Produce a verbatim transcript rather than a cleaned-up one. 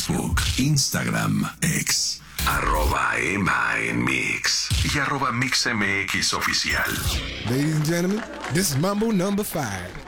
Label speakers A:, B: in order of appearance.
A: Facebook, Instagram, X. Arroba Emma en Mix. Y arroba MixMX Oficial.
B: Ladies and gentlemen, this is Mambo number five.